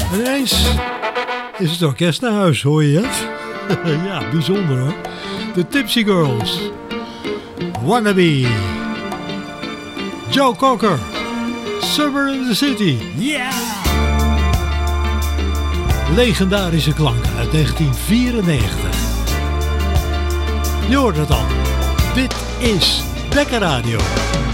En ineens is het orkest naar huis, hoor je het? Ja, bijzonder hoor. De Tipsy Girls. Wannabe. Joe Cocker. Summer in the City. Yeah! Legendarische klanken uit 1994. Je hoort het al. Dit is Dekkerradio.